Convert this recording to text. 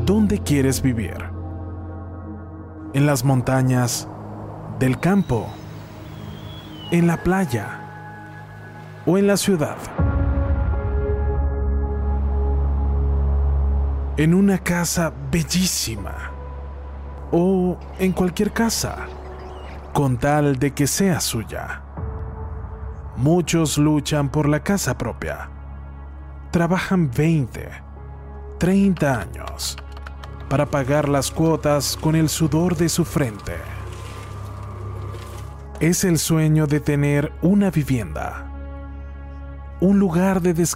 ¿Dónde quieres vivir? ¿En las montañas del campo? ¿En la playa? ¿O en la ciudad? ¿En una casa bellísima? ¿O en cualquier casa, con tal de que sea suya? Muchos luchan por la casa propia. Trabajan 20, 30 años para pagar las cuotas con el sudor de su frente. Es el sueño de tener una vivienda, un lugar de descanso,